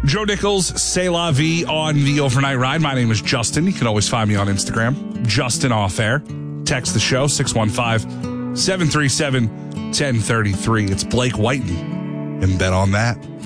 Joe Nichols, C'est La Vie on the Overnight Ride. My name is Justin. You can always find me on Instagram, Justin Off Air. Text the show, 615-737-1033. It's Blake Whiten, and bet on that.